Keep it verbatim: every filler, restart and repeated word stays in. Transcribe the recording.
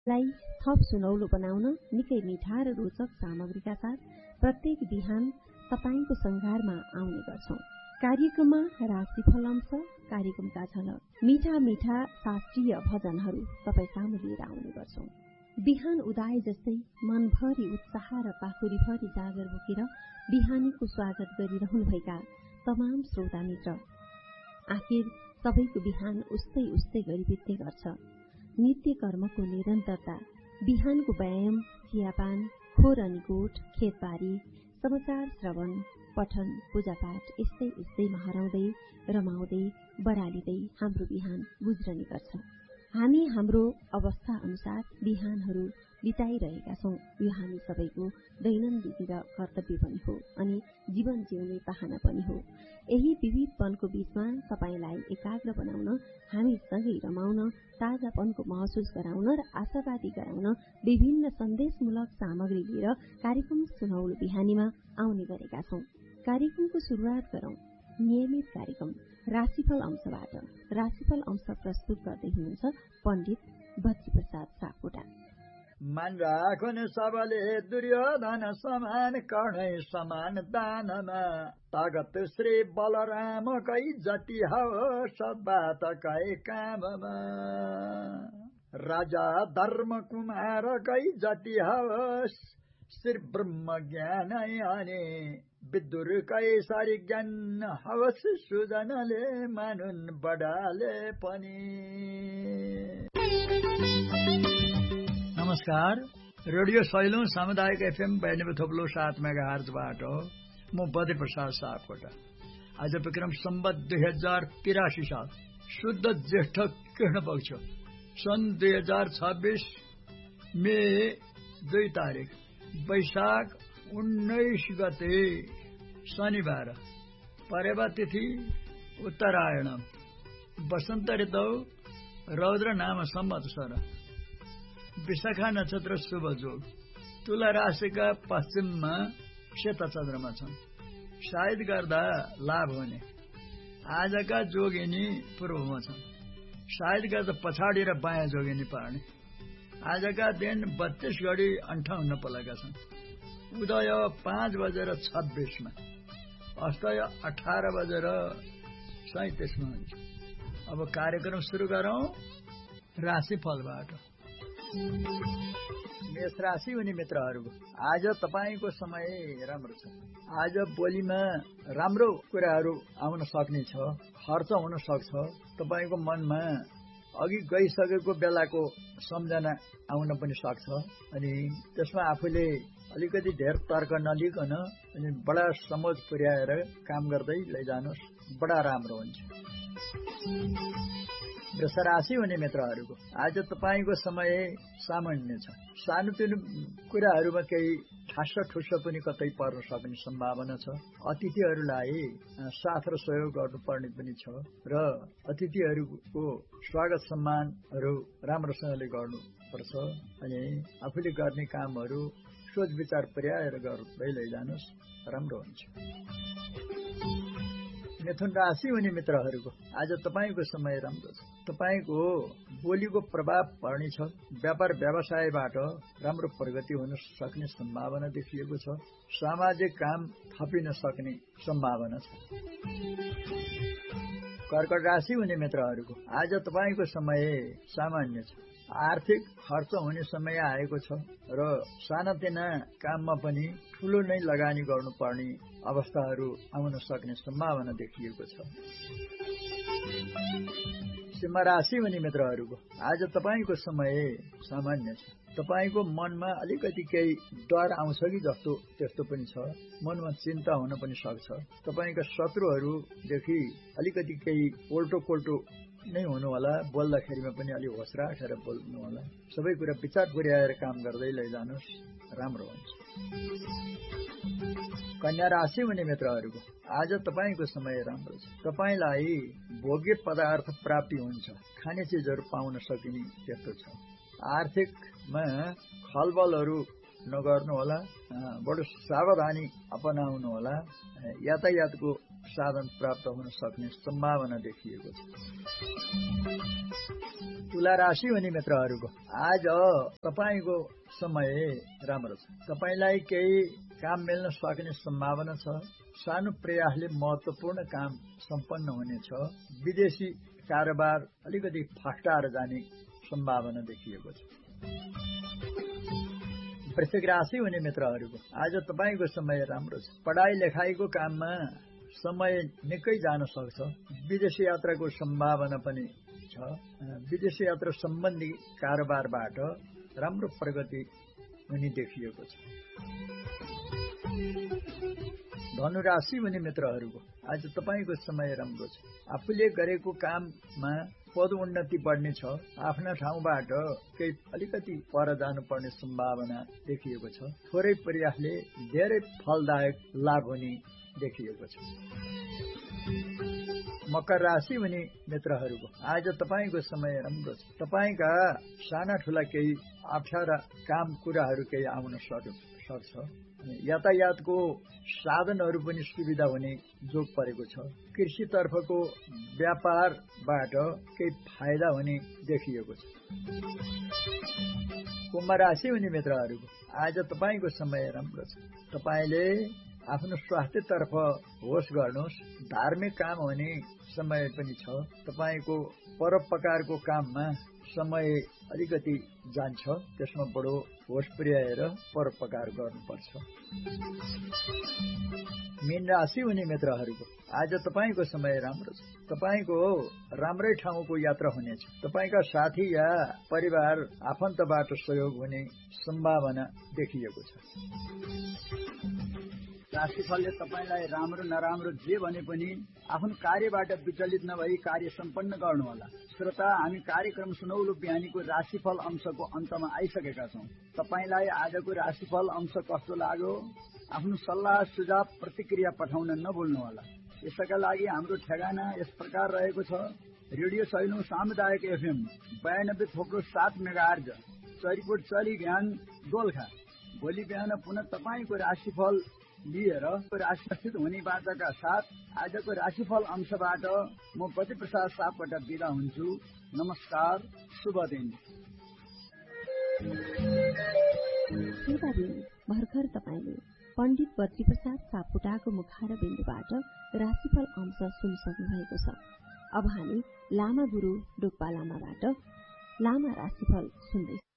लाई थप सुनौलो बनाउन निकै मिठा र रोचक सामग्रीका साथ प्रत्येक बिहान तपाईँको संघारमा आउने गर्छौं। कार्यक्रममा राशिफल अंश, कार्यक्रमका झलक, मिठा मिठा शास्त्रीय भजनहरू तपाईँ सामु लिएर आउने गर्छौं। बिहान उदाए जस्तै मनभरि उत्साह र पाखुरीभरि जागर बोकेर बिहानीको स्वागत गरिरहनुभएका तमाम श्रोता मित्र, आखिर सबैको बिहान उस्तै उस्तै गरी बित्ने गर्छ। नित्य कर्मको निरन्तरता, बिहानको व्यायाम, चियापान, खोर अनि गोठ, खेतबारी, समाचार श्रवण, पठन, पूजापाठ यस्तै यस्तैमा हराउँदै रमाउँदै बढालिँदै हाम्रो बिहान गुज्रने गर्छ। हामी हाम्रो अवस्था अनुसार बिहानहरू बिताइरहेका छौं। यो हामी सबैको दैनन्दिन र कर्तव्य पनि हो अनि जीवन जिउने पाहना पनि हो। यही विविधपनको बीचमा तपाईलाई एकाग्र बनाउन, हामी सँगै रमाउन, ताजापनको महसुस गराउन र आशावादी गराउन विभिन्न सन्देशमूलक सामग्री लिएर कार्यक्रम सुनौलो बिहानीमा आउने गरेका छौं। कार्यक्रमको शुरूआत गरौं नियमित कार्यक्रम राशिफल अंशबाट। राशिफल अंश प्रस्तुत गर्दै हुनुहुन्छ पण्डित बच्ची प्रसाद सापकोटा। मन राखुन सबले दुर्योधन समान, कर्णै समान दानमा, तागत श्री बलराम कै जति होस् बात कै काममा, राजा धर्म कुमार कै जति होस् श्री ब्रह्म ज्ञान आने, विदुर कैसारी ज्ञान हवस् सुजनले मानुन् बडाले पनि। नमस्कार, रेडियो सैलौं सामुदायिक एफएम बयानब्बे थोप्लो सात मेगा हर्जबाट म बद्री प्रसाद सापकोटा। आज विक्रम सम्वत दुई हजार तिरासी साल शुद्ध ज्येष्ठ कृष्ण पक्ष सन् दुई हजार छब्बीस मे दुई तारिक वैशाख उन्नाइस गते शनिबार, परेवा तिथि उत्तरायण, वसन्त ऋतु रौद्र नाम संवत्सर, विशाखा नक्षत्र शुभ जोग, तुला राशिका पश्चिममा सेता चन्द्रमा छन्। सायद गर्दा लाभ हुने। आजका जोगिनी पूर्वमा छन्। सायद गर्दा पछाडि र बायाँ जोगिनी पार्ने। आजका दिन बत्तीस घडी अन्ठाउन्न पलका छन्। उदय पाँच बजेर छब्बीसमा, अस्तय अठार बजेर सैतिसमा हुन्छ। अब कार्यक्रम सुरु गरौं राशिफलबाट। मेष राशि हुने मित्रहरूको आज तपाईको समय राम्रो छ। आज बोलीमा राम्रो कुराहरू आउन सक्ने छ, खर्च हुन सक्छ। तपाईको मनमा अघि गइसकेको बेलाको सम्झना आउन पनि सक्छ अनि त्यसमा आफूले अलिकति धेर तर्क नलिकन अनि बडा समझ पुर्याएर काम गर्दै लैजानुहोस्, बडा राम्रो हुन्छ। वृष राशि हुने मित्रहरूको आज तपाईको समय सामान्य छ। सानोतिनो कुराहरूमा केही ठास्स ठुस्स पनि कतै पर्न सक्ने सम्भावना छ। अतिथिहरूलाई साथ र सहयोग गर्नुपर्ने पनि छ र अतिथिहरूको स्वागत सम्मानहरू राम्रोसँगले गर्नुपर्छ अनि आफूले गर्ने कामहरू सोच विचार पुर्याएर गर्दै लैजानुहोस्, राम्रो हुन्छ। मिथुन राशि हुने मित्रहरूको आज तपाईको समय राम्रो छ। तपाईको बोलीको प्रभाव पर्ने छ। व्यापार व्यवसायबाट राम्रो प्रगति हुन सक्ने सम्भावना देखिएको छ। सामाजिक काम थपिन सक्ने सम्भावना छ। कर्कट राशि हुने मित्रहरूको आज तपाईको समय सामान्य छ। आर्थिक खर्च हुने समय आएको छ र सानातिना काममा पनि ठूलो नै लगानी गर्नुपर्ने अवस्थाहरू आउन सक्ने सम्भावना देखिएको छ। सिंह राशि हुने मित्रहरूको आज तपाईको समय सामान्य छ। तपाईको मनमा अलिकति केही डर आउँछ कि जस्तो त्यस्तो पनि छ। मनमा चिन्ता हुन पनि सक्छ। तपाईका शत्रुहरूदेखि अलिकति केही पोल्टो पोल्टो नै हुनु होला। बोल्दाखेरिमा पनि अलि होस राखेर बोल्नु होला। सबै कुरा विचार पुर्याएर काम गर्दै लैजानुहोस्, राम्रो हुन्छ। कन्या राशि हुने मित्रहरूको आज तपाईको समय राम्रो छ। तपाईलाई भोग्य पदार्थ प्राप्ति हुन्छ। खाने चिजहरू पाउन सकिने त्यस्तो छ। आर्थिकमा खलबलहरू नगर्नु होला। बडो सावधानी अपनाउनु होला। यातायातको साधन प्राप्त हुन सक्ने सम्भावना देखिएको छ। तुला राशि हुने मित्रहरूको आज तपाईको समय राम्रो छ। तपाईलाई केही काम मिल्न सक्ने सम्भावना छ। सानो प्रयासले महत्वपूर्ण काम सम्पन्न हुनेछ। विदेशी कारोबार अलिकति फस्टाएर जाने सम्भावना देखिएको छ। वृश्चिक राशि हुने मित्रहरूको आज तपाईको समय राम्रो छ। पढाइ लेखाइको काममा समय निकै जान सक्छ। विदेशी यात्राको सम्भावना पनि छ। विदेशी यात्रा सम्बन्धी कारोबारबाट राम्रो प्रगति हुने देखिएको छ। धनुराशि हुने मित्रहरूको आज तपाईको समय राम्रो छ। आफूले गरेको काममा पदोन्नति बढ्ने छ। आफ्ना ठाउँबाट केही अलिकति पर जानुपर्ने सम्भावना देखिएको छ। थोरै प्रयासले धेरै फलदायक लाभ हुने देखिएको छ। मकर राशि हुने मित्रहरूको आज तपाईको समय राम्रो छ। तपाईका साना ठूला केही अप्ठ्यारा काम कुराहरू केही आउन सक्छ। यातायातको साधनहरू पनि सुविधा हुने जोग परेको छ। कृषितर्फको व्यापारबाट केही फाइदा हुने देखिएको छ। कुम्भ राशि हुने मित्रहरूको आज तपाईको समय राम्रो छ। तपाईले आफ्नो स्वास्थ्यतर्फ होस गर्नुहोस्। धार्मिक काम हुने समय पनि छ। तपाईको परोपकारको काममा समय अलिकति जान्छ। त्यसमा बडो होस पुर्याएर परोपकार गर्नुपर्छ। मीन राशि हुने मित्रहरूको आज तपाईको समय राम्रो छ। तपाईको राम्रै ठाउँको यात्रा हुनेछ। तपाईका साथी या परिवार आफन्तबाट सहयोग हुने सम्भावना देखिएको छ। राशिफलले तपाईलाई राम्रो नराम्रो जे भने पनि आफ्नो कार्यबाट विचलित नभई कार्य सम्पन्न गर्नुहोला। श्रोता, हामी कार्यक्रम सुनौलो बिहानीको राशिफल अंशको अन्तमा आइसकेका छौं। तपाईलाई आजको राशिफल अंश कस्तो लाग्यो? आफ्नो सल्लाह सुझाव प्रतिक्रिया पठाउन नभुल्नुहोला। यसका लागि हाम्रो ठेगाना यस प्रकार रहेको छ। रेडियो सैलुङ सामुदायिक एफएम बयानब्बे थोप्लो सात मेगाहर्ज चरिकोट चली ज्ञान दोलखा। भोलि बिहान पुनः तपाईको राशिफल लिएर राशिस्थित हुने बाचाका साथ आजको राशिफल अंशबाट म बद्री प्रसाद सापकोटा बिदा हुन्छु। नमस्कार, शुभ दिन। भर्खर तपाईले पण्डित बद्री प्रसाद सापकोटाको मुखार बिन्दुबाट राशिफल अंश सुनिसक्नु भएको छ। अब हामी लामा गुरु डोक्पा लामाबाट लामा राशिफल सुन्दै